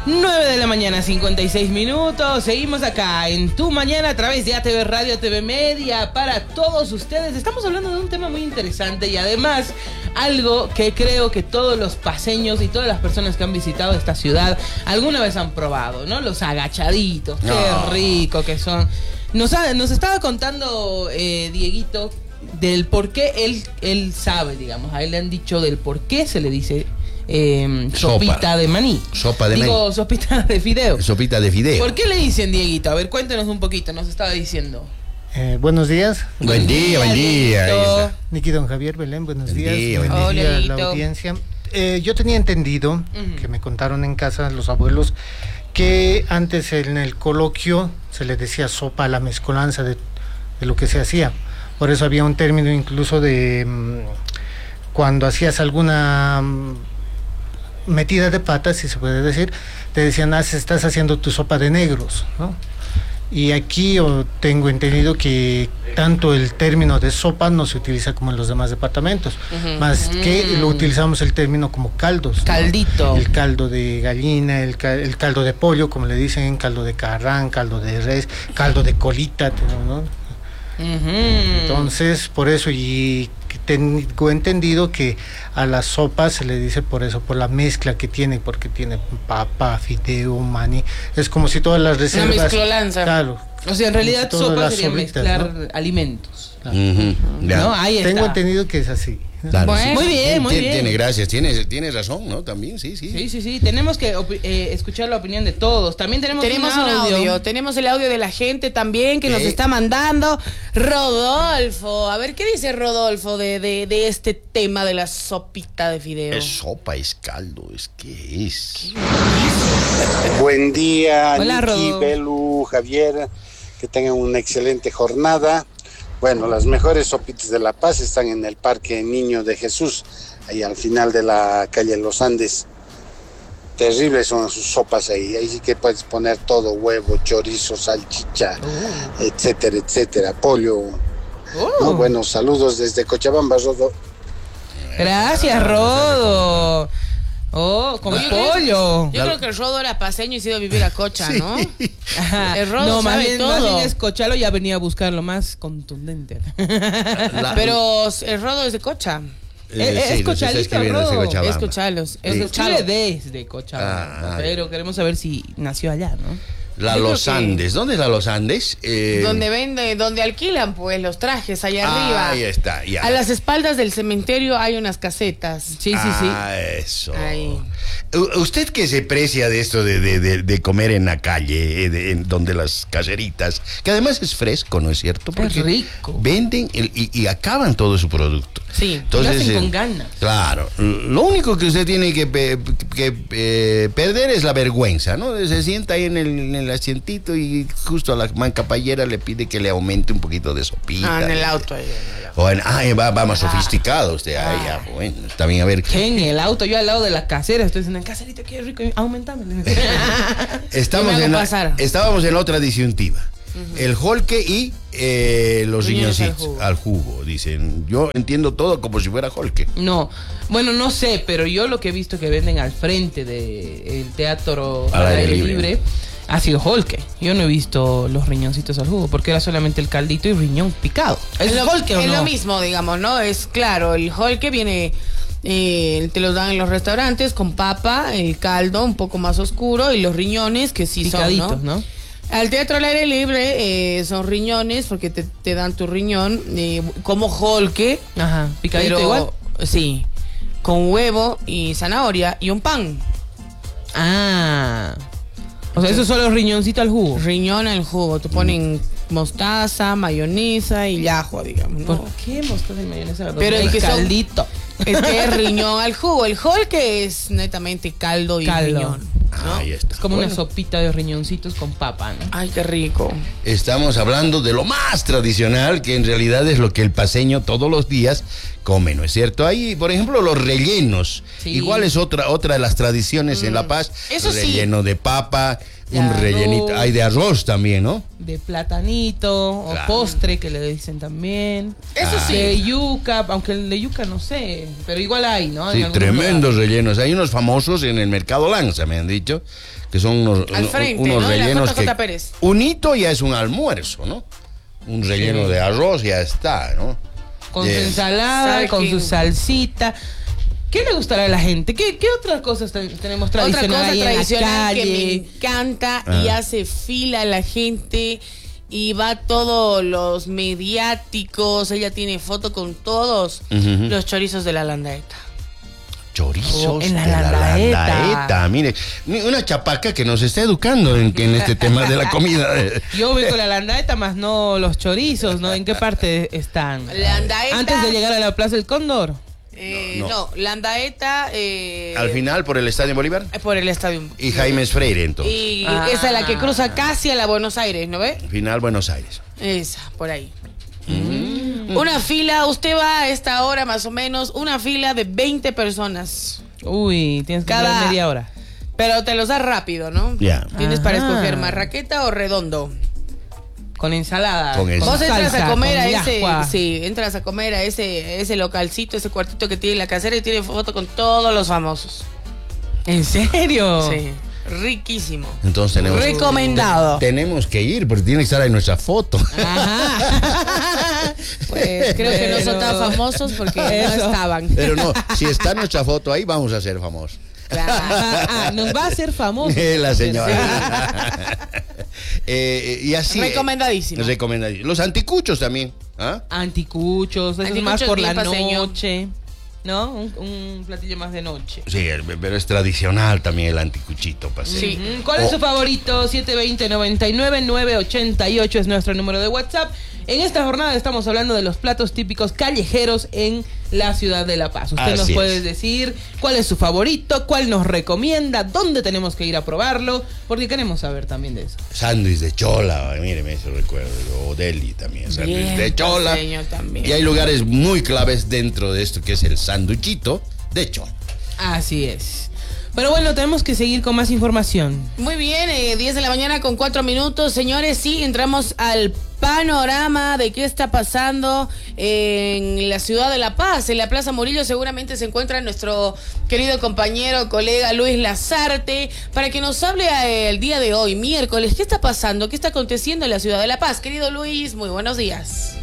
9 de la mañana, 56 minutos. Seguimos acá en Tu Mañana a través de ATV Radio, ATV Media, para todos ustedes. Estamos hablando de un tema muy interesante y además algo que creo que todos los paseños y todas las personas que han visitado esta ciudad alguna vez han probado, ¿no? Los agachaditos, qué rico que son. Nos estaba contando Dieguito del por qué él sabe, digamos, a él le han dicho del por qué se le dice sopita de maní. Sopita de fideo. Sopita de fideo. ¿Por qué le dicen, Dieguito? A ver, cuéntanos un poquito, nos estaba diciendo. Buenos días. Buen día. Niki, don Javier, Belén, buenos días. Hola, a la audiencia. Yo tenía entendido, que me contaron en casa los abuelos, que antes en el coloquio se le decía sopa a la mezcolanza de lo que se hacía. Por eso había un término incluso de cuando hacías alguna metida de patas, si se puede decir, te decían, estás haciendo tu sopa de negros, ¿no? Y aquí tengo entendido que tanto el término de sopa no se utiliza como en los demás departamentos, más que lo utilizamos el término como caldos, ¿no? Caldito. El caldo de gallina, el caldo de pollo, como le dicen, caldo de carrán, caldo de res, caldo de colita, ¿no? Entonces, por eso, y tengo entendido que a la sopa se le dice por eso, por la mezcla que tiene, porque tiene papa, fideo, maní, es como si todas las reservas... Una mezclolanza. Claro. O sea, en realidad si sopa sería sobritas, mezclar, ¿no?, alimentos. ¿No? Ahí está. Tengo entendido que es así. Claro, Bueno, muy bien. Tiene gracias, tiene razón, ¿no? También, sí. Sí. Tenemos que escuchar la opinión de todos. También tenemos un audio. Tenemos el audio de la gente también que nos está mandando. Rodolfo. A ver, ¿qué dice Rodolfo de este tema de la sopita de fideo? Es sopa, es caldo, ¿qué es? Buen día, hola, Niki, Belu, Javier. Que tengan una excelente jornada. Bueno, las mejores sopitas de La Paz están en el Parque Niño de Jesús, ahí al final de la calle Los Andes. Terribles son sus sopas ahí. Ahí sí que puedes poner todo: huevo, chorizo, salchicha, etcétera, pollo. No, bueno, saludos desde Cochabamba, Rodo. Gracias, Rodo. Con pollo. Yo creo que el Rodo era paseño y se iba a vivir a Cocha, ¿no? Ajá. El Rodo no, sabe todo. Más bien es Cochalo, ya venía a buscar lo más contundente. Pero el Rodo es de Cocha. Es Cochalito, Rodo. Es Cochalos. Es Chile desde Cochabamba. Pero queremos saber si nació allá, ¿no? Los Andes. ¿Dónde es Los Andes? Donde alquilan pues los trajes allá arriba. Ahí está, ya. A las espaldas del cementerio hay unas casetas. Sí. Eso. Ahí. Usted que se precia de esto de comer en la calle, donde las caseritas, que además es fresco, ¿no es cierto? Porque es rico. Venden y acaban todo su producto. Sí, entonces, lo hacen con ganas. Claro. Lo único que usted tiene que perder es la vergüenza, ¿no? Se sienta ahí en el asientito y justo a la manca payera le pide que le aumente un poquito de sopita. En el auto. Va más sofisticado usted. Bueno, está bien, a ver. ¿Qué en el auto? Yo al lado de la casera, estoy diciendo, caserita, qué rico, aumentame. Estábamos en otra disyuntiva. El jolque y los riñoncitos al jugo, dicen. Yo entiendo todo como si fuera jolque. No, bueno, no sé, pero yo lo que he visto que venden al frente del teatro al aire libre ha sido jolque. Yo no he visto los riñoncitos al jugo, porque era solamente el caldito y riñón picado. ¿Es jolque o no? Es lo mismo, digamos, ¿no? Es claro, el jolque viene... te los dan en los restaurantes con papa, el caldo un poco más oscuro y los riñones que sí picaditos, son, ¿no? Al teatro al aire libre son riñones porque te dan tu riñón como jolque. Ajá, picadito igual. Sí, con huevo y zanahoria y un pan. O sea, eso son los riñoncitos al jugo. Riñón al jugo, te ponen mostaza, mayonesa y ajo, digamos, ¿no? ¿Por qué mostaza y mayonesa? Pero es que caldito. Es que es riñón al jugo. El jolque es netamente caldo y riñón, ¿no? Ahí está. Es como una sopita de riñoncitos con papa, ¿no? Ay, qué rico. Estamos hablando de lo más tradicional, que en realidad es lo que el paseño todos los días come, ¿no es cierto? Ahí, por ejemplo, los rellenos. Sí. Igual es otra de las tradiciones en La Paz. Eso relleno de papa, De un arroz. rellenito. Hay de arroz también, ¿no? De platanito, Claro. o postre, que le dicen también. Eso sí. De yuca, aunque el de yuca no sé, pero igual hay, ¿no? Sí, tremendos rellenos. Hay unos famosos en el Mercado Lanza, me han dicho. dicho, que son unos frente, unos ¿no? rellenos La que JJ Pérez. un hito ya es un almuerzo, ¿no? Un relleno de arroz ya está, ¿no? Con su ensalada, ¿Sabe con qué? su salsita. ¿Qué le gustará a la gente? ¿Qué otras cosas tenemos Otra tradicionales cosa ahí en la tradicional que me calle? encanta y hace fila la gente y va todos los mediáticos. Ella tiene foto con todos los chorizos de la Landaeta. Chorizos En la de la Landaeta. Landaeta. Mire, una chapaca que nos está educando en este tema de la comida. Yo voy con la landaeta, más no los chorizos, ¿no? ¿En qué parte están? Landaeta. Antes de llegar a la Plaza del Cóndor. No, Landaeta. Al final, por el Estadio Bolívar. Por el estadio. Y Jaimes Freire, entonces. Y esa es la que cruza casi a la Buenos Aires, ¿no ve? Final, Buenos Aires. Esa, por ahí. Una fila, usted va a esta hora más o menos, una fila de 20 personas. Uy, tienes que Cada- esperar media hora. Pero te los da rápido, ¿no? Ya. Tienes para Ajá. escoger marraqueta o redondo. Con ensalada. Con ensalada. Vos entras salsa, a comer a con ese, yahua. sí, entras a comer a ese localcito, ese cuartito que tiene la casera y tiene foto con todos los famosos. ¿En serio? Sí, riquísimo. Entonces tenemos. Recomendado. Tenemos que ir, porque tiene que estar en nuestra foto. Ajá. Pues creo que no son tan Pero- famosos porque no Eso. estaban. Pero no, si está nuestra foto ahí, vamos a ser famosos. Nos va a hacer famoso. La señora. Y así. Recomendadísimo. Recomendadísimo. Los anticuchos también. ¿Ah? Anticuchos, eso es Anticuchos más por la bien paseño. noche. ¿No? Un platillo más de noche. Sí, pero es tradicional también el anticuchito. Paseo. Sí. ¿Cuál es su favorito? 720-99-988 es nuestro número de WhatsApp. En esta jornada estamos hablando de los platos típicos callejeros en la ciudad de La Paz. Usted Así nos es. puede decir cuál es su favorito, cuál nos recomienda, dónde tenemos que ir a probarlo, porque queremos saber también de eso. Sándwich de chola, mire, me hizo recuerdo. O deli también, sándwich Bien de chola. paseño también. Y hay lugares muy claves dentro de esto que es el sanduchito de chola. Así es. Pero bueno, tenemos que seguir con más información. Muy bien, 10 de la mañana con 4 minutos. Señores, sí, entramos al panorama de qué está pasando en la ciudad de La Paz. En la Plaza Murillo seguramente se encuentra nuestro querido compañero, colega Luis Lazarte, para que nos hable el día de hoy, miércoles, qué está pasando, qué está aconteciendo en la ciudad de La Paz. Querido Luis, muy buenos días.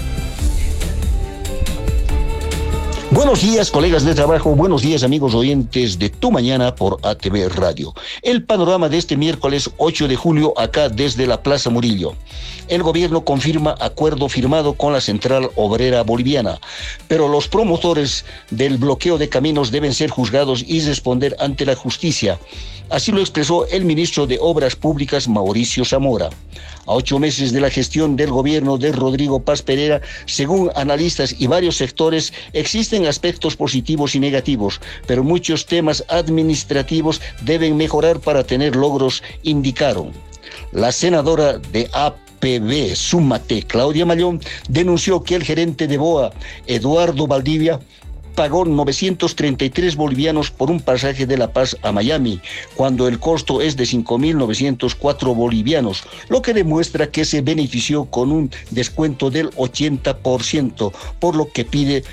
Buenos días, colegas de trabajo, buenos días, amigos oyentes de Tu Mañana por ATV Radio. El panorama de este miércoles 8 de julio acá desde la Plaza Murillo. El gobierno confirma acuerdo firmado con la Central Obrera Boliviana, pero los promotores del bloqueo de caminos deben ser juzgados y responder ante la justicia. Así lo expresó el ministro de Obras Públicas, Mauricio Zamora. A 8 meses de la gestión del gobierno de Rodrigo Paz Pereira, según analistas y varios sectores, existen aspectos positivos y negativos, pero muchos temas administrativos deben mejorar para tener logros, indicaron. La senadora de APB, Súmate, Claudia Mallón, denunció que el gerente de BOA, Eduardo Valdivia, pagó 933 bolivianos por un pasaje de La Paz a Miami, cuando el costo es de 5.904 bolivianos, lo que demuestra que se benefició con un descuento del 80%, por lo que pide